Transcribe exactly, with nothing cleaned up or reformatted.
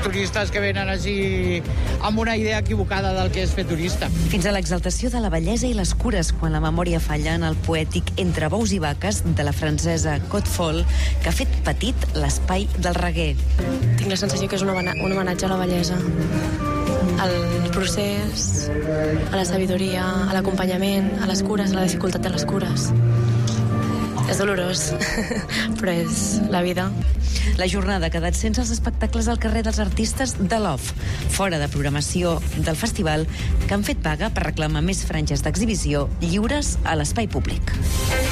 turistes que venen així amb una idea equivocada del que és fer turista. Fins a l'exaltació de la bellesa i les cures quan la memòria falla en el poètic Entre bous i vaques de la francesa Côte Folle, que ha fet petit l'espai del Reguer. Tinc la sensació que és un homenatge a la bellesa, al procés, a la sabidoria, a l'acompanyament, a les cures, a la dificultat de les cures. És dolorós, però és la vida. La jornada ha quedat sense els espectacles al carrer dels artistes de l'O F, fora de programació del festival, que han fet vaga per reclamar més franges d'exhibició lliures a l'espai públic.